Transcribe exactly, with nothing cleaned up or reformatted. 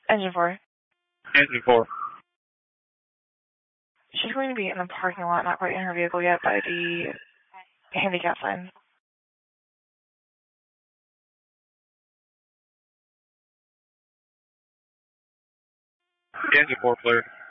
Engine four. Engine four. She's going to be in the parking lot, not quite in her vehicle yet, by the handicap sign. Engine four, clear.